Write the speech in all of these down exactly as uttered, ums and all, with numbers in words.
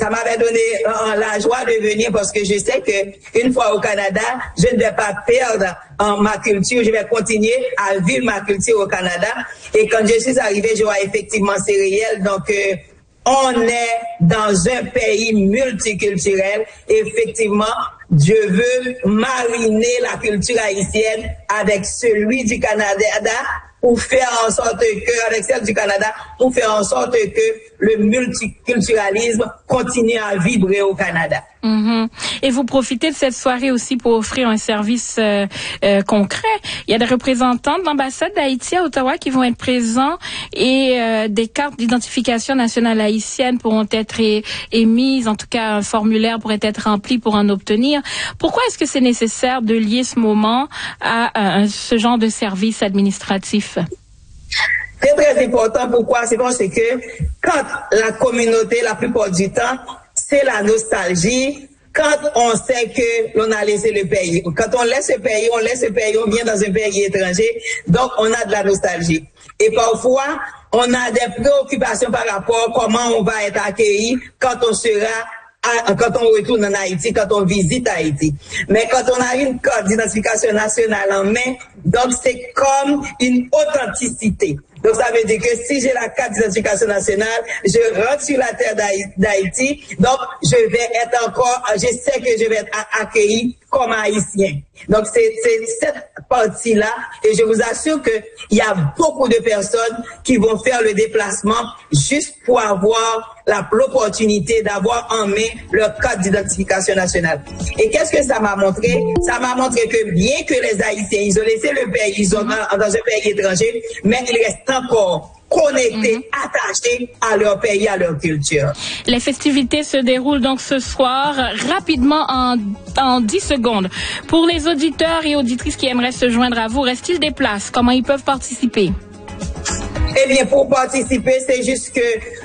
ça m'avait donné euh, la joie de venir parce que je sais que une fois au Canada, je ne vais pas perdre euh, ma culture, je vais continuer à vivre ma culture au Canada. Et quand je suis arrivée, je vois effectivement c'est réel. Donc, euh, on est dans un pays multiculturel. Effectivement, Dieu veut mariner la culture haïtienne avec celui du Canada pour faire en sorte que, avec celle du Canada, pour faire en sorte que le multiculturalisme continue à vibrer au Canada. Mm-hmm. Et vous profitez de cette soirée aussi pour offrir un service euh, euh, concret. Il y a des représentants de l'ambassade d'Haïti à Ottawa qui vont être présents et euh, des cartes d'identification nationale haïtienne pourront être é- émises. En tout cas, un formulaire pourrait être rempli pour en obtenir. Pourquoi est-ce que c'est nécessaire de lier ce moment à, à ce genre de service administratif? C'est très important. Pourquoi? C'est parce que quand la communauté, la plupart du temps, c'est la nostalgie. Quand on sait que l'on a laissé le pays, quand on laisse le pays, on laisse le pays, on vient dans un pays étranger, donc on a de la nostalgie. Et parfois, on a des préoccupations par rapport à comment on va être accueilli quand on sera quand on retourne en Haïti, quand on visite Haïti. Mais quand on a une carte d'identification nationale en main, donc c'est comme une authenticité. Donc ça veut dire que si j'ai la carte d'identification nationale, je rentre sur la terre d'Haïti, donc je vais être encore, je sais que je vais être accueilli comme haïtien. Donc c'est cette partie-là, et je vous assure que il y a beaucoup de personnes qui vont faire le déplacement juste pour avoir l'opportunité d'avoir en main leur carte d'identification nationale. Et qu'est-ce que ça m'a montré? Ça m'a montré que bien que les Haïtiens, ils ont laissé le pays, ils sont dans, dans un pays étranger, mais ils restent encore connectés, mm-hmm. attachés à leur pays, à leur culture. Les festivités se déroulent donc ce soir, rapidement en, en dix secondes. Pour les auditeurs et auditrices qui aimeraient se joindre à vous, reste-t-il des places? Comment ils peuvent participer? Eh bien, pour participer, c'est juste que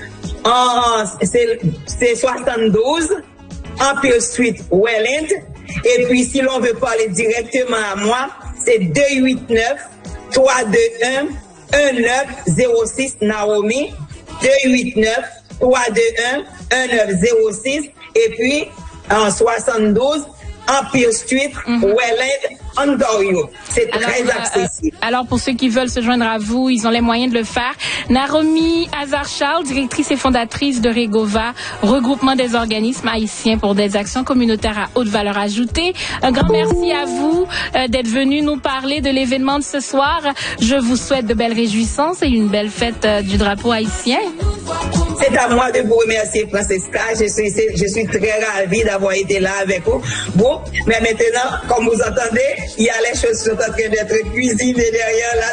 en, c'est, c'est soixante-douze Empire Street, Welland. Et puis, si l'on veut parler directement à moi, c'est deux huit neuf, trois deux un, un neuf zéro six Naomi, deux huit neuf, trois deux un, un neuf zéro six. Et puis, en soixante-douze, Empire Street, mm-hmm. Welland, Ontario. C'est très accessible. Euh, alors, pour ceux qui veulent se joindre à vous, ils ont les moyens de le faire. Naromi Azar-Charles, directrice et fondatrice de Regova, regroupement des organismes haïtiens pour des actions communautaires à haute valeur ajoutée. Un grand merci à vous euh, d'être venu nous parler de l'événement de ce soir. Je vous souhaite de belles réjouissances et une belle fête euh, du drapeau haïtien. C'est à moi de vous remercier, Francesca. Je suis, je suis très ravie d'avoir été là avec vous. Bon, mais maintenant, comme vous entendez, il y a les choses qui sont en train d'être cuisinées derrière là.